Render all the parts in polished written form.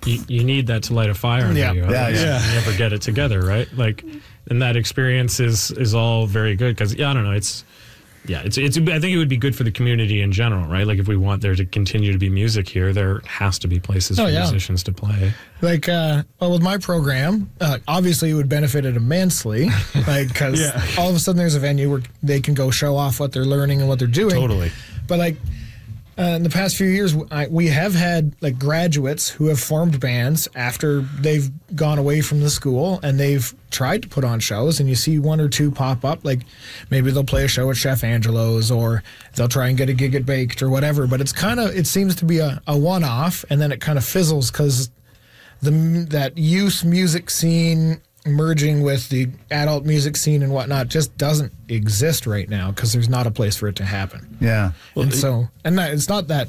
you need that to light a fire. Yeah. You. Yeah. You never get it together, right? Like, and that experience is all very good because I don't know. It's I think it would be good for the community in general, right? Like if we want there to continue to be music here, there has to be places for musicians to play. Like, with my program, obviously it would benefit it immensely, like because all of a sudden there's a venue where they can go show off what they're learning and what they're doing. Totally. But like in the past few years, we have had like graduates who have formed bands after they've gone away from the school and they've tried to put on shows, and you see one or two pop up. Like maybe they'll play a show at Chef Angelo's or they'll try and get a gig at Baked or whatever. But it seems to be a one-off, and then it kind of fizzles because that youth music scene merging with the adult music scene and whatnot just doesn't exist right now because there's not a place for it to happen. Yeah. Well, it's not that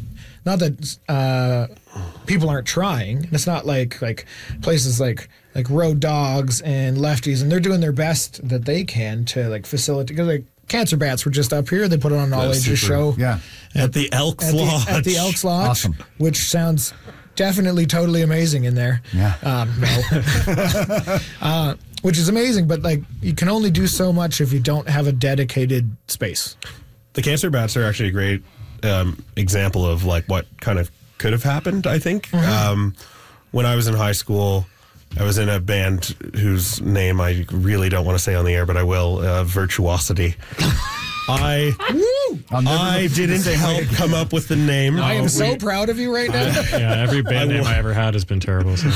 people aren't trying. It's not like places like Road Dogs and Lefties, and they're doing their best that they can to like facilitate. Because like Cancer Bats were just up here. They put it on an all ages show. Yeah. At the Elks Lodge. At the Elks Lodge. Awesome. Which sounds definitely totally amazing in there. Yeah. No. Which is amazing, but like you can only do so much if you don't have a dedicated space. The Cancer Bats are actually a great example of like what kind of could have happened, I think. Mm-hmm. When I was in high school, I was in a band whose name I really don't want to say on the air, but I will, Virtuosity. I didn't help come up with the name. I am so proud of you right now. Every band name I ever had has been terrible. So.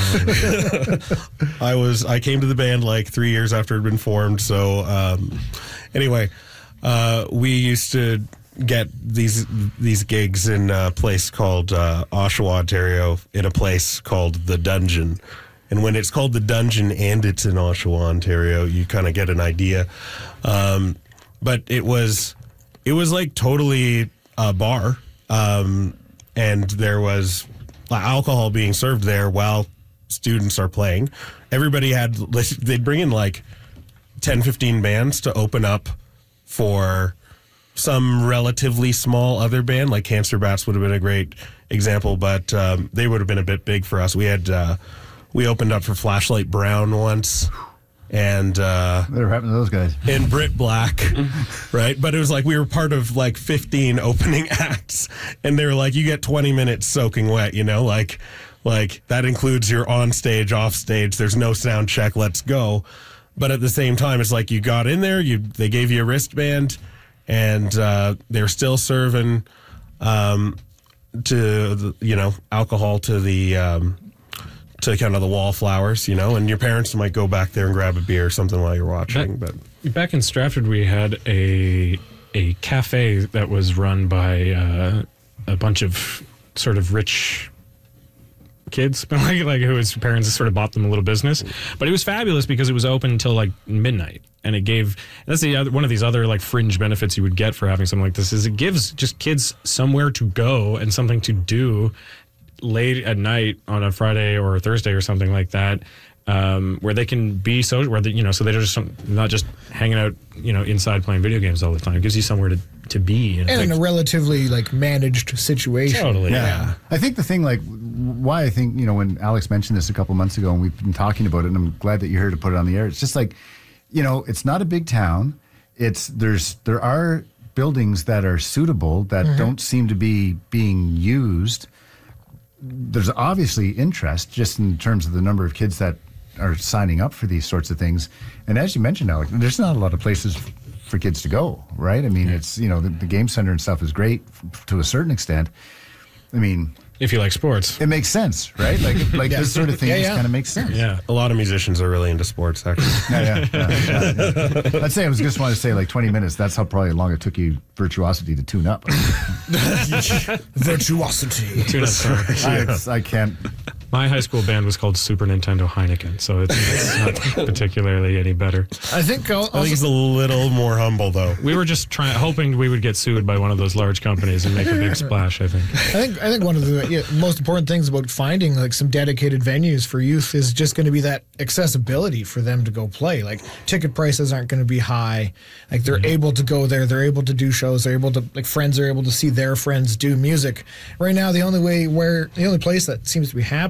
I came to the band like 3 years after it had been formed. So anyway, we used to get these gigs in a place called Oshawa, Ontario, in a place called The Dungeon. And when it's called The Dungeon and it's in Oshawa, Ontario, you kind of get an idea. But it was like totally a bar, and there was alcohol being served there while students are playing. They'd bring in like 10, 15 bands to open up for some relatively small other band, like Cancer Bats would have been a great example, but they would have been a bit big for us. We opened up for Flashlight Brown once. And whatever happened to those guys? And Brit Black, right? But it was like we were part of like 15 opening acts, and they were like, you get 20 minutes soaking wet, like that includes your on stage, off stage. There's no sound check. Let's go. But at the same time, it's like you got in there, they gave you a wristband, and they're still serving alcohol to the. To kind of the wallflowers, and your parents might go back there and grab a beer or something while you're watching. But back in Stratford, we had a cafe that was run by a bunch of sort of rich kids, like whose parents sort of bought them a little business. But it was fabulous because it was open until like midnight, and that's one of these other like fringe benefits you would get for having something like this is it gives just kids somewhere to go and something to do late at night on a Friday or a Thursday or something like that, where they can be so they're just not just hanging out, inside playing video games all the time. It gives you somewhere to be, and in a relatively like managed situation. Totally, yeah. I think the thing, like, why I think when Alex mentioned this a couple months ago, and we've been talking about it, and I'm glad that you're here to put it on the air. It's just like, it's not a big town. There are buildings that are suitable that don't seem to be being used. There's obviously interest just in terms of the number of kids that are signing up for these sorts of things. And as you mentioned, Alex, there's not a lot of places for kids to go, right? I mean, it's, the game center and stuff is great to a certain extent. I mean, if you like sports, it makes sense, right? Like this sort of thing just kind of makes sense. Yeah. A lot of musicians are really into sports, actually. Yeah. I'd say I just wanted to say like 20 minutes. That's how probably long it took you Virtuosity to tune up. Virtuosity. Tune up. I can't. My high school band was called Super Nintendo Heineken, so it's not particularly any better. I think he's a little more humble, though. We were just hoping we would get sued by one of those large companies and make a big splash, I think. I think one of the most important things about finding like some dedicated venues for youth is just going to be that accessibility for them to go play. Like ticket prices aren't going to be high. Like they're able to go there. They're able to do shows. They're able to, like, friends are able to see their friends do music. Right now, the only place that seems to be happening